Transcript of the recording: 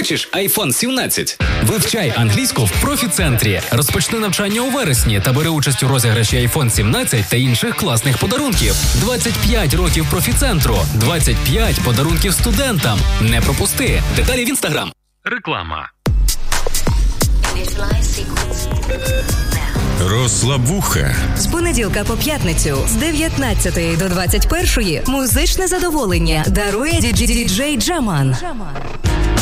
Хочеш iPhone 17? Вивчай англійську в профі-центрі. Розпочни навчання у вересні та бери участь у розіграші iPhone 17 та інших класних подарунків. 25 років профі-центру. 25 подарунків студентам. Не пропусти. Деталі в Instagram. Реклама. Розслаб вуха. З понеділка по п'ятницю з 19 до 21 музичне задоволення дарує діджей Джаман.